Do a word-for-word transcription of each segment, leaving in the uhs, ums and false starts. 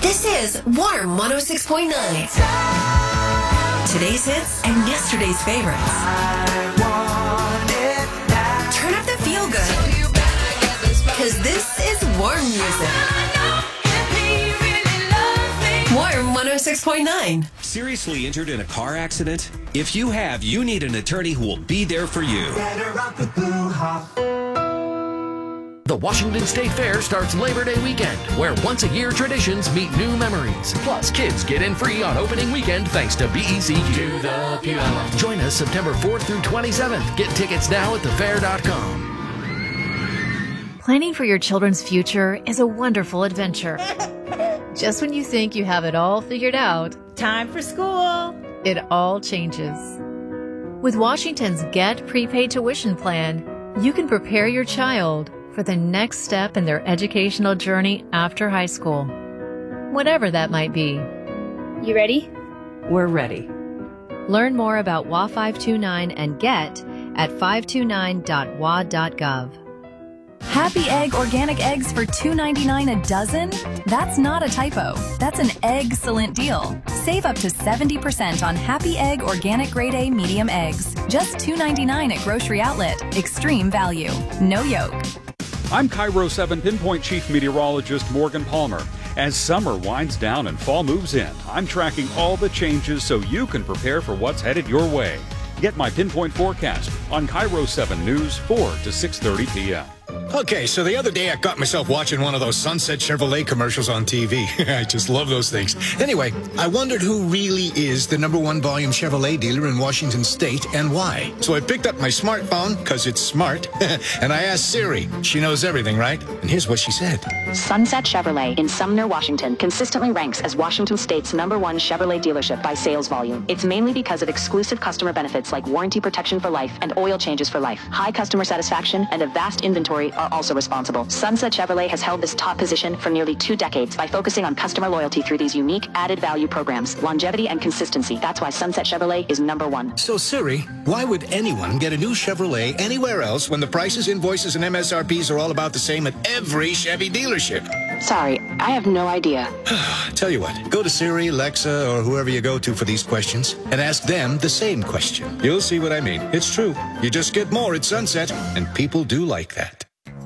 This is Warm one oh six point nine. Today's hits and yesterday's favorites. Turn up the feel good. Because this is Warm music. Warm one oh six point nine. Seriously injured in a car accident? If you have, you need an attorney who will be there for you. Better off with Blue Hawk. The Washington State Fair starts Labor Day weekend, where once-a-year traditions meet new memories. Plus, kids get in free on opening weekend thanks to B E C U. To the Puyallup. Join us September fourth through twenty-seventh. Get tickets now at the fair dot com. Planning for your children's future is a wonderful adventure. Just when you think you have it all figured out, time for school. It all changes. With Washington's Get Prepaid Tuition Plan, you can prepare your child for the next step in their educational journey after high school, whatever that might be. You ready? We're ready. Learn more about W A five two nine and GET at five two nine dot w a dot gov. Happy Egg organic eggs for two ninety-nine a dozen? That's not a typo. That's an egg-cellent deal. Save up to seventy percent on Happy Egg organic grade A medium eggs. Just two ninety-nine at Grocery Outlet. Extreme value. No yolk. I'm Cairo seven Pinpoint Chief Meteorologist Morgan Palmer. As summer winds down and fall moves in, I'm tracking all the changes so you can prepare for what's headed your way. Get my Pinpoint forecast on Cairo seven News, four to six thirty p.m. Okay, so the other day I caught myself watching one of those Sunset Chevrolet commercials on T V. I just love those things. Anyway, I wondered who really is the number one volume Chevrolet dealer in Washington State and why. So I picked up my smartphone, because it's smart, and I asked Siri. She knows everything, right? And here's what she said. Sunset Chevrolet in Sumner, Washington consistently ranks as Washington State's number one Chevrolet dealership by sales volume. It's mainly because of exclusive customer benefits like warranty protection for life and oil changes for life. High customer satisfaction and a vast inventory are also responsible. Sunset Chevrolet has held this top position for nearly two decades by focusing on customer loyalty through these unique added value programs, longevity and consistency. That's why Sunset Chevrolet is number one. So Siri, why would anyone get a new Chevrolet anywhere else when the prices, invoices, and M S R Ps are all about the same at every Chevy dealership? Sorry, I have no idea. Tell you what, go to Siri, Alexa, or whoever you go to for these questions and ask them the same question. You'll see what I mean. It's true. You just get more at Sunset, and people do like that.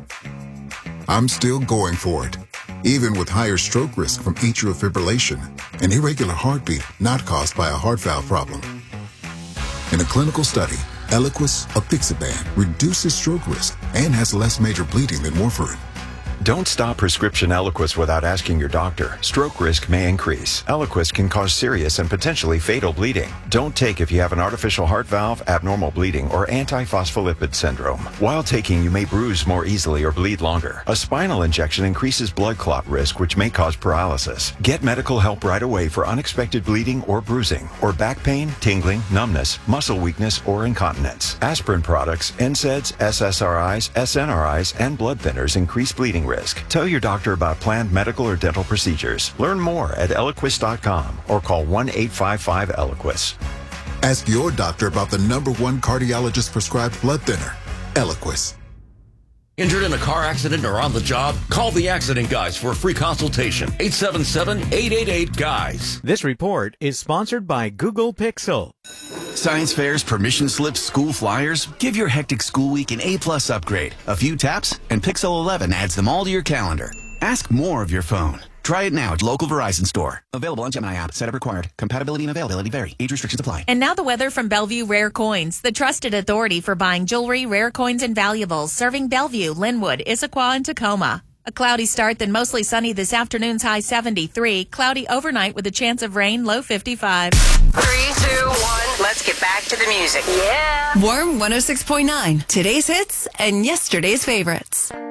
I'm still going for it, even with higher stroke risk from atrial fibrillation, an irregular heartbeat not caused by a heart valve problem. In a clinical study, Eliquis apixaban reduces stroke risk and has less major bleeding than warfarin. Don't stop prescription Eliquis without asking your doctor. Stroke risk may increase. Eliquis can cause serious and potentially fatal bleeding. Don't take if you have an artificial heart valve, abnormal bleeding, or antiphospholipid syndrome. While taking, you may bruise more easily or bleed longer. A spinal injection increases blood clot risk, which may cause paralysis. Get medical help right away for unexpected bleeding or bruising, or back pain, tingling, numbness, muscle weakness, or incontinence. Aspirin products, N SAIDs, S S R Is, S N R Is, and blood thinners increase bleeding risk. Tell your doctor about planned medical or dental procedures. Learn more at Eliquis dot com or call one eight five five Eliquis. Ask your doctor about the number one cardiologist prescribed blood thinner, Eliquis. Injured in a car accident or on the job? Call the Accident Guys for a free consultation. eight seven seven, eight eight eight, G U Y S. This report is sponsored by Google Pixel. Science fairs, permission slips, school flyers. Give your hectic school week an A-plus upgrade. A few taps, and Pixel eleven adds them all to your calendar. Ask more of your phone. Try it now at local Verizon store. Available on Gemini app. Setup required. Compatibility and availability vary. Age restrictions apply. And now the weather from Bellevue Rare Coins, the trusted authority for buying jewelry, rare coins, and valuables, serving Bellevue, Linwood, Issaquah, and Tacoma. A cloudy start, then mostly sunny this afternoon's high seventy-three. Cloudy overnight with a chance of rain, low fifty-five. Three, two, one, let's get back to the music. Yeah. Warm one oh six point nine. Today's hits and yesterday's favorites.